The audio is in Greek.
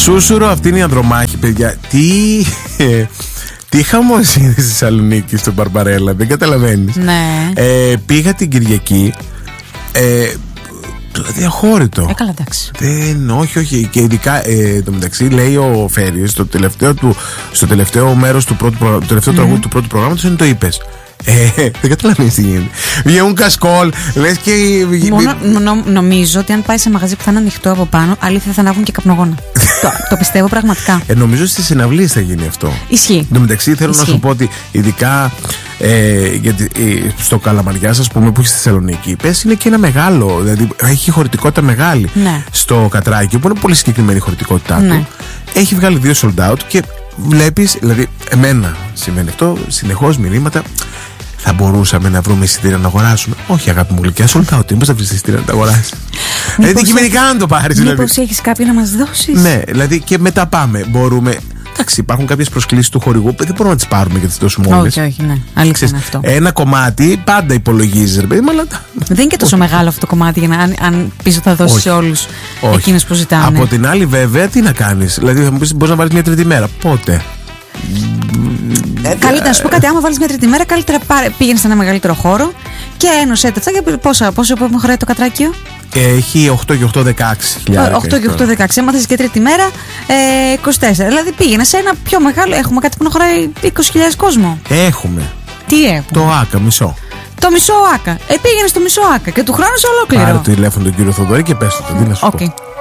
Σούσουρο, αυτή είναι η Ανδρομάχη, παιδιά. Τι χαμός είναι στη Θεσσαλονίκη, στο Μπαρμπαρέλα, δεν καταλαβαίνεις. Ναι. Πήγα την Κυριακή. Διαχώρητο. Καλά, εντάξει. Όχι. Και ειδικά το μεταξύ λέει ο Φέρης στο τελευταίο μέρος του πρώτου, τελευταίο τραγούδι του πρώτου προγράμματος είναι το είπες. Δεν καταλαβαίνεις τι γίνεται. Βγαίνουν κασκόλ, λες και. Νομίζω ότι αν πάει σε μαγαζί που θα είναι ανοιχτό από πάνω, αλήθεια θα ανάβουν και καπνογόνα. Το πιστεύω πραγματικά. Νομίζω στις συναυλίες θα γίνει αυτό. Ισχύει. Εν τω μεταξύ θέλω να σου πω ότι ειδικά γιατί στο Καλαμαριάς, ας πούμε, που έχει στη Θεσσαλονίκη, πες είναι και ένα μεγάλο, δηλαδή έχει χωρητικότητα μεγάλη. Ναι. Στο Κατράκιο, που είναι πολύ συγκεκριμένη η χωρητικότητά ναι. του, έχει βγάλει 2 sold out και βλέπεις, δηλαδή εμένα σημαίνει αυτό, συνεχώς μηνύματα. Θα μπορούσαμε να βρούμε εισιτήρια να αγοράσουμε. Όχι, αγάπη μου γλυκιά, sold out. Μήπως θα βρεις εισιτήρια να τα αγοράσεις. Δηλαδή αντικειμενικά να το πάρεις. Μήπως έχεις κάποιο να μας δώσεις. Ναι, δηλαδή και μετά πάμε. Μπορούμε. Εντάξει, υπάρχουν κάποιες προσκλήσεις του χορηγού που δεν μπορούμε να τις πάρουμε και τις δώσουμε όλες. Όχι, ναι. Αλήθεια είναι αυτό. Ένα κομμάτι πάντα υπολογίζεις, ρε παιδί, αλλά. Δεν είναι και τόσο μεγάλο αυτό το κομμάτι για να, αν πεις ότι θα δώσεις σε όλους εκείνους που ζητάνε. Από την άλλη, βέβαια, τι να κάνεις. Δηλαδή, θα μου πεις, μπορείς να βάλεις μια τρίτη μέρα. Πότε. Καλύτερα να σου πω κάτι, άμα βάλεις μια τρίτη μέρα, καλύτερα πήγαινε σε ένα μεγαλύτερο χώρο και ένωσε τα τσάκια. Πόσο χωράει το Κατράκιο? Έχει 8 και 8, 16 χιλιάδες. 8 και 8, 16. Άμα θες και τρίτη μέρα, 24. Δηλαδή πήγαινε σε ένα πιο μεγάλο. Έχουμε κάτι που να χωράει 20.000 κόσμο. Έχουμε. Τι έχουμε? Το ΆΚΑ, μισό. Το μισό ΆΚΑ. Πήγαινε στο μισό ΆΚΑ και του χρόνου σε ολόκληρο. Πάρε το τηλέφωνο του κύριο Θοδωρή και πες το. Τι να σου πω.